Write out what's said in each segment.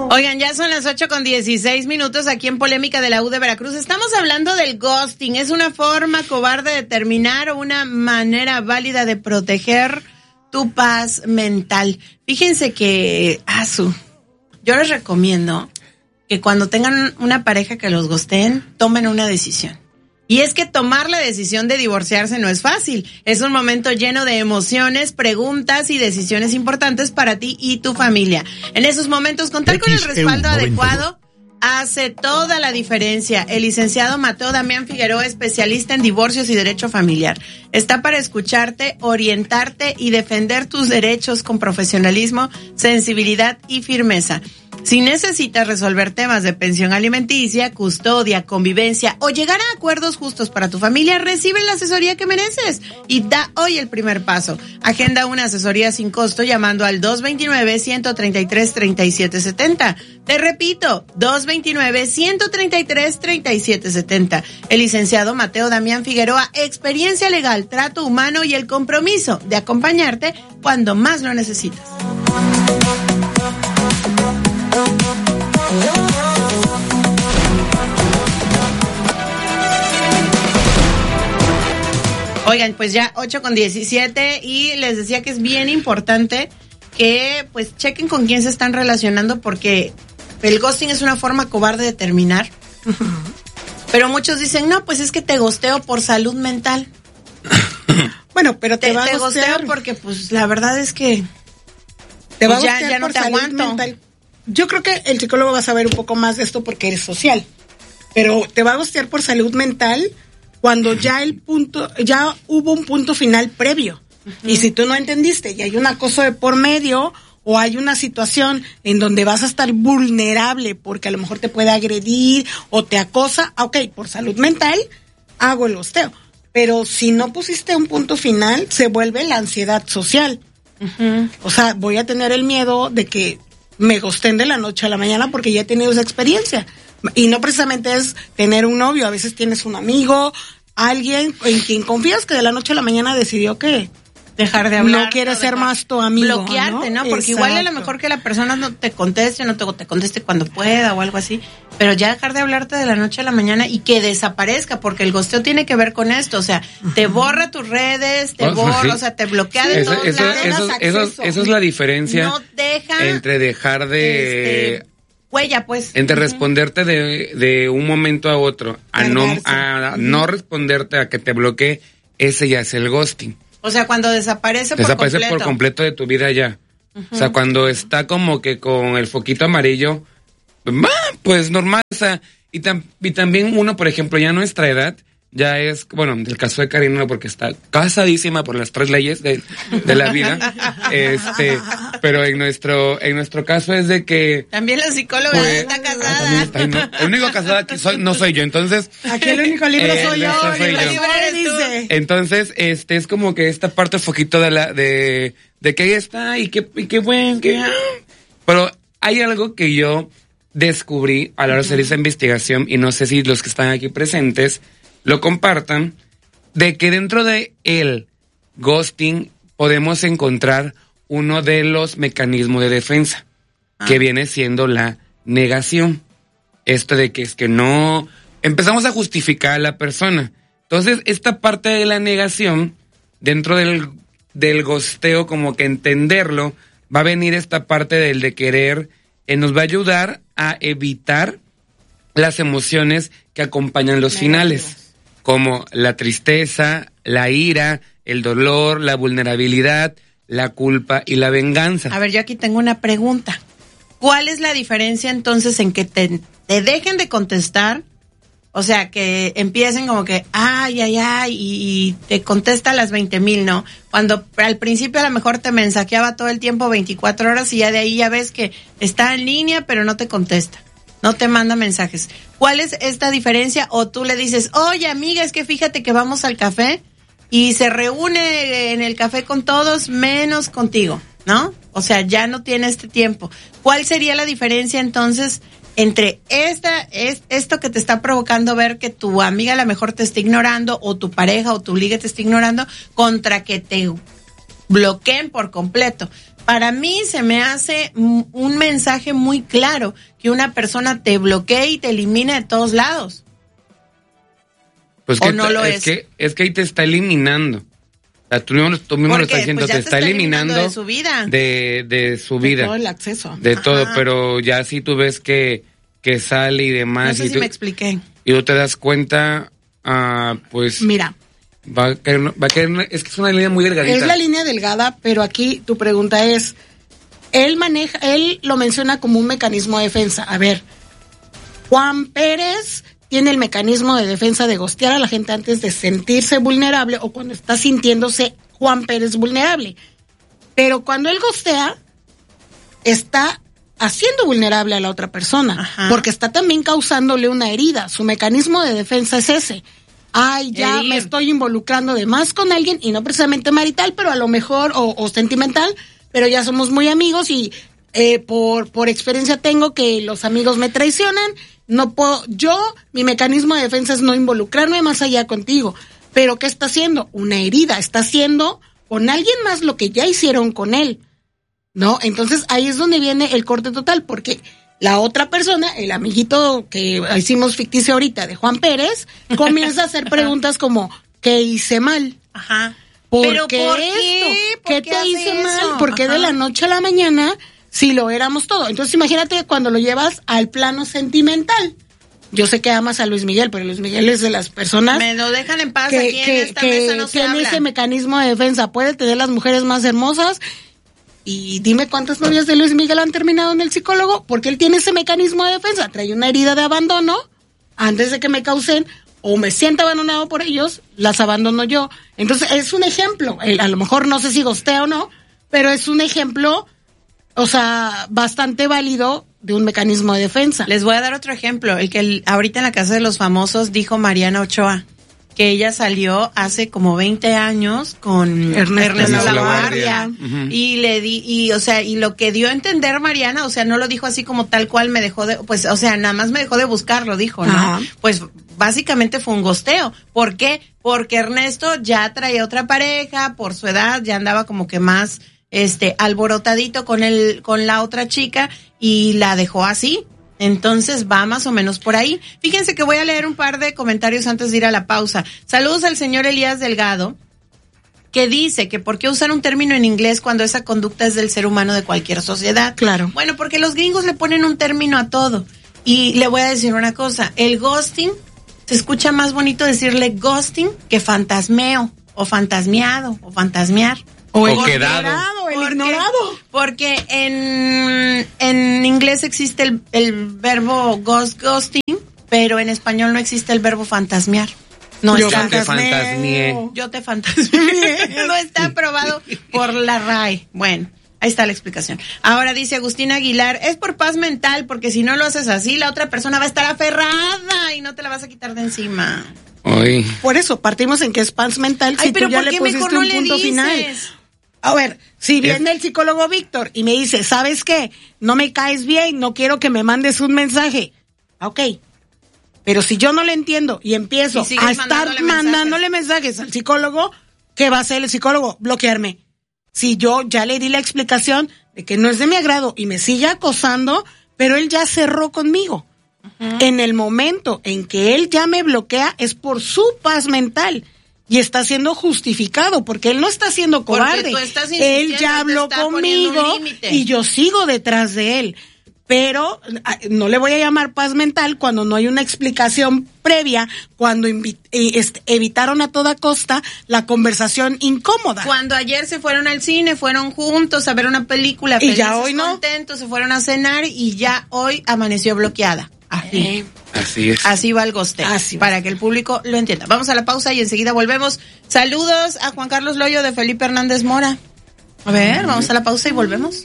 Oigan, ya son las 8:16 aquí en Polémica de la U de Veracruz. Estamos hablando del ghosting. ¿Es una forma cobarde de terminar o una manera válida de proteger tu paz mental? Fíjense que, yo les recomiendo que cuando tengan una pareja que los ghosteen, tomen una decisión. Y es que tomar la decisión de divorciarse no es fácil. Es un momento lleno de emociones, preguntas y decisiones importantes para ti y tu familia. En esos momentos, contar con el respaldo adecuado hace toda la diferencia. El licenciado Mateo Damián Figueroa, especialista en divorcios y derecho familiar, está para escucharte, orientarte y defender tus derechos con profesionalismo, sensibilidad y firmeza. Si necesitas resolver temas de pensión alimenticia, custodia, convivencia o llegar a acuerdos justos para tu familia, recibe la asesoría que mereces y da hoy el primer paso. Agenda una asesoría sin costo llamando al 229-133-3770. Te repito, 229-133-3770. El licenciado Mateo Damián Figueroa, experiencia legal, trato humano y el compromiso de acompañarte cuando más lo necesitas. Oigan, pues ya 8:17 y les decía que es bien importante que pues chequen con quién se están relacionando porque el ghosting es una forma cobarde de terminar. Pero muchos dicen, no, pues es que te ghosteo por salud mental. Bueno, pero te ghosteo porque pues la verdad es que te va a ghostear ya no por te salud aguanto. Mental. Yo creo que el psicólogo va a saber un poco más de esto porque eres social. Pero te va a ghostear por salud mental cuando ya hubo un punto final previo. Uh-huh. Y si tú no entendiste y hay un acoso de por medio o hay una situación en donde vas a estar vulnerable porque a lo mejor te puede agredir o te acosa, por salud mental hago el ghosteo. Pero si no pusiste un punto final, se vuelve la ansiedad social. Uh-huh. O sea, voy a tener el miedo de que me ghosten de la noche a la mañana porque ya he tenido esa experiencia. Y no precisamente es tener un novio, a veces tienes un amigo, alguien en quien confías que de la noche a la mañana decidió que dejar de hablar, no quiere ser más tu amigo, bloquearte, ¿no? Porque igual a lo mejor que la persona no te conteste, no te conteste cuando pueda o algo así, pero ya dejar de hablarte de la noche a la mañana y que desaparezca, porque el ghosteo tiene que ver con esto, o sea, te borra tus redes, te borra, o sea, te bloquea de todos lados. Eso es la diferencia no deja entre dejar de huella, pues. Entre responderte de un momento a otro, a no responderte, a que te bloquee, ese ya es el ghosting. O sea, cuando desaparece por completo de tu vida ya. Uh-huh. O sea, cuando está como que con el foquito amarillo, pues normal, o sea, y también uno, por ejemplo, ya a nuestra edad, ya es, bueno, el caso de Karina, porque está casadísima por las 3 leyes de la vida, pero en nuestro caso es de que... También la psicóloga está casada. El único casada que no soy yo, entonces... Aquí el único libre soy yo. Dice. Entonces, es como que esta parte foquito de que ahí está, y qué bueno, pero hay algo que yo descubrí a la hora de hacer esa investigación, y no sé si los que están aquí presentes lo compartan, de que dentro de el ghosting podemos encontrar uno de los mecanismos de defensa, que viene siendo la negación. Esto de que es que no... Empezamos a justificar a la persona. Entonces, esta parte de la negación, dentro del ghosteo, como que entenderlo, va a venir esta parte del de querer, nos va a ayudar a evitar las emociones que acompañan los finales, como la tristeza, la ira, el dolor, la vulnerabilidad, la culpa y la venganza. A ver, yo aquí tengo una pregunta. ¿Cuál es la diferencia entonces en que te dejen de contestar? O sea, que empiecen como que, y te contesta a las 20,000, ¿no? Cuando al principio a lo mejor te mensajeaba todo el tiempo 24 horas y ya de ahí ya ves que está en línea pero no te contesta. No te manda mensajes. ¿Cuál es esta diferencia? O tú le dices, oye amiga, es que fíjate que vamos al café y se reúne en el café con todos menos contigo, ¿no? O sea, ya no tiene este tiempo. ¿Cuál sería la diferencia entonces entre esto que te está provocando ver que tu amiga a lo mejor te está ignorando o tu pareja o tu liga te está ignorando contra que te bloqueen por completo? Para mí se me hace un mensaje muy claro que una persona te bloquee y te elimine de todos lados. Pues ¿O no lo es? Es que ahí te está eliminando. O sea, tú mismo lo estás diciendo, pues te está eliminando de su vida. De su vida. De todo el acceso. De Ajá. todo, pero ya si tú ves que sale y demás. No sé y si tú, me expliqué. Y tú te das cuenta, pues... Mira. Va a caer, es que es una línea muy delgadita. Es la línea delgada, pero aquí tu pregunta es, él lo menciona como un mecanismo de defensa. A ver, Juan Pérez tiene el mecanismo de defensa de gostear a la gente antes de sentirse vulnerable o cuando está sintiéndose Juan Pérez vulnerable. Pero cuando él gostea, está haciendo vulnerable a la otra persona. Ajá. Porque está también causándole una herida. Su mecanismo de defensa es ese. Ay, ya me estoy involucrando de más con alguien, y no precisamente marital, pero a lo mejor, o sentimental, pero ya somos muy amigos y por experiencia tengo que los amigos me traicionan. No puedo, mi mecanismo de defensa es no involucrarme más allá contigo. Pero ¿qué está haciendo? Una herida. Está haciendo con alguien más lo que ya hicieron con él, ¿no? Entonces ahí es donde viene el corte total, porque la otra persona, el amiguito que hicimos ficticio ahorita de Juan Pérez, comienza a hacer preguntas como, ¿qué hice mal? Ajá. ¿Por qué esto? ¿Qué te hice mal? ¿Por qué de la noche a la mañana si lo éramos todo? Entonces imagínate cuando lo llevas al plano sentimental. Yo sé que amas a Luis Miguel, pero Luis Miguel es de las personas... Me lo dejan en paz, aquí en esta mesa no se habla. Tiene ese mecanismo de defensa, puede tener las mujeres más hermosas. Y dime cuántas novias de Luis Miguel han terminado en el psicólogo, porque él tiene ese mecanismo de defensa. Trae una herida de abandono, antes de que me causen o me sienta abandonado por ellos, las abandono yo. Entonces es un ejemplo, a lo mejor no sé si gostea o no, pero es un ejemplo, o sea, bastante válido de un mecanismo de defensa. Les voy a dar otro ejemplo, el que ahorita en la Casa de los Famosos dijo Mariana Ochoa, que ella salió hace como 20 años con Ernesto Laguardia. Uh-huh. Y lo que dio a entender Mariana, o sea, no lo dijo así como tal cual me dejó de, pues, o sea, nada más me dejó de buscarlo, dijo, ¿no? Ajá. Pues básicamente fue un gosteo. ¿Por qué? Porque Ernesto ya traía otra pareja, por su edad, ya andaba como que más, alborotadito con la otra chica y la dejó así. Entonces va más o menos por ahí. Fíjense que voy a leer un par de comentarios antes de ir a la pausa. Saludos al señor Elías Delgado, que dice que ¿por qué usar un término en inglés cuando esa conducta es del ser humano de cualquier sociedad? Claro. Bueno, porque los gringos le ponen un término a todo. Y le voy a decir una cosa, el ghosting, se escucha más bonito decirle ghosting que fantasmeo, o fantasmeado, o fantasmear. O quedado. El ignorado. Porque en inglés existe el verbo ghosting, pero en español no existe el verbo fantasmear. No yo está. te fantasmeé. Yo te fantasmeé. No está aprobado por la RAE. Bueno, ahí está la explicación. Ahora dice Agustín Aguilar, es por paz mental, porque si no lo haces así, la otra persona va a estar aferrada y no te la vas a quitar de encima. Ay. Por eso, partimos en que es paz mental. Ay, si pero tú ya ¿por qué le pusiste mejor no un le punto dices? Final. A ver, si viene el psicólogo Víctor y me dice, ¿sabes qué? No me caes bien, no quiero que me mandes un mensaje. Ok. Pero si yo no le entiendo y empiezo a estar mandándole mensajes al psicólogo, ¿qué va a hacer el psicólogo? Bloquearme. Si yo ya le di la explicación de que no es de mi agrado y me sigue acosando, pero él ya cerró conmigo. Uh-huh. En el momento en que él ya me bloquea es por su paz mental. Y está siendo justificado, porque él no está siendo cobarde. Él ya habló conmigo y yo sigo detrás de él. Pero no le voy a llamar paz mental cuando no hay una explicación previa, cuando evitaron a toda costa la conversación incómoda. Cuando ayer se fueron al cine, fueron juntos a ver una película, y ya hoy no, contentos, se fueron a cenar y ya hoy amaneció bloqueada. Así. Así es. Así va el ghosteo, para que el público lo entienda. Vamos a la pausa y enseguida volvemos. Saludos a Juan Carlos Loyo de Felipe Hernández Mora. A ver, vamos a la pausa y volvemos.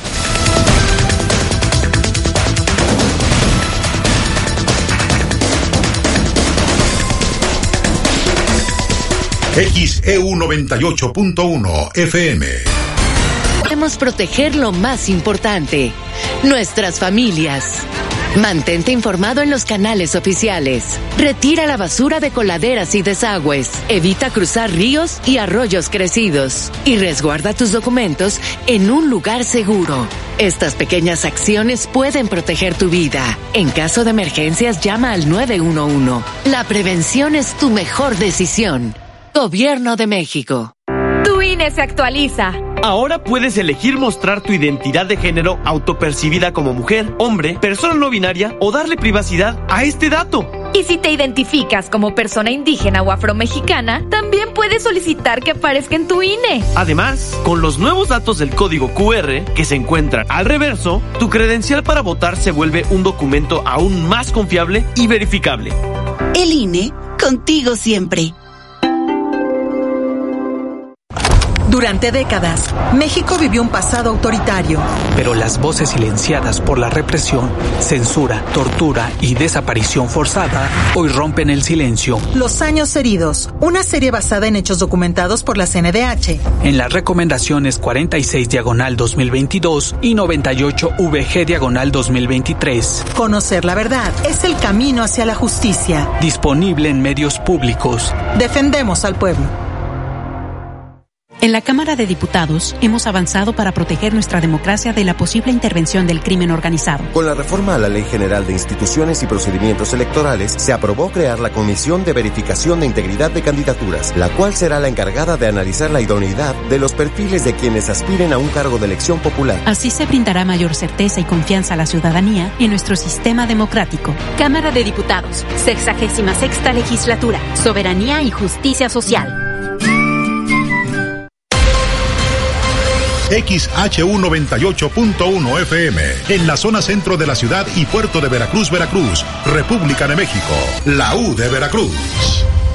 XEU 98.1 FM. Queremos proteger lo más importante, nuestras familias. Mantente informado en los canales oficiales. Retira la basura de coladeras y desagües. Evita cruzar ríos y arroyos crecidos. Y resguarda tus documentos en un lugar seguro. Estas pequeñas acciones pueden proteger tu vida. En caso de emergencias, llama al 911. La prevención es tu mejor decisión. Gobierno de México. Tu INE se actualiza. Ahora puedes elegir mostrar tu identidad de género autopercibida como mujer, hombre, persona no binaria o darle privacidad a este dato. Y si te identificas como persona indígena o afromexicana, también puedes solicitar que aparezca en tu INE. Además, con los nuevos datos del código QR que se encuentran al reverso, tu credencial para votar se vuelve un documento aún más confiable y verificable. El INE, contigo siempre. Durante décadas, México vivió un pasado autoritario. Pero las voces silenciadas por la represión, censura, tortura y desaparición forzada hoy rompen el silencio. Los años heridos, una serie basada en hechos documentados por la CNDH. En las recomendaciones 46/2022 y 98VG/2023. Conocer la verdad es el camino hacia la justicia. Disponible en medios públicos. Defendemos al pueblo. En la Cámara de Diputados hemos avanzado para proteger nuestra democracia de la posible intervención del crimen organizado. Con la reforma a la Ley General de Instituciones y Procedimientos Electorales, se aprobó crear la Comisión de Verificación de Integridad de Candidaturas, la cual será la encargada de analizar la idoneidad de los perfiles de quienes aspiren a un cargo de elección popular. Así se brindará mayor certeza y confianza a la ciudadanía en nuestro sistema democrático. Cámara de Diputados, 66ª Legislatura, Soberanía y Justicia Social. XHU 98.1 FM, en la zona centro de la ciudad y puerto de Veracruz, Veracruz, República de México, la U de Veracruz.